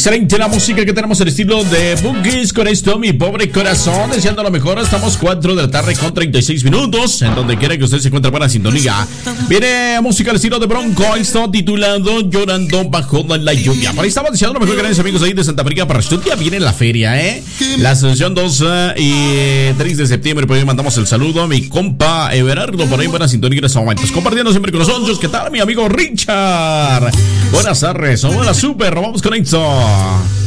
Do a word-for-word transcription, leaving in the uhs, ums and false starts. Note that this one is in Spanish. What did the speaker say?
Excelente la música que tenemos, el estilo de Boogies. Con esto, mi pobre corazón, deseando lo mejor. Estamos cuatro de la tarde con treinta y seis minutos. En donde quiera que usted se encuentre, buena sintonía. Viene música al estilo de Bronco, esto titulado Llorando bajo la lluvia. Por ahí estamos deseando lo mejor, grandes amigos ahí de Santa María para Estudia. Viene la feria, ¿eh? La Asociación dos y tres de septiembre. Por ahí mandamos el saludo a mi compa Everardo. Por ahí buena sintonía en estos momentos. Compartiendo siempre con nosotros. ¿Qué tal, mi amigo Richard? Buenas tardes, hola super, vamos con esto.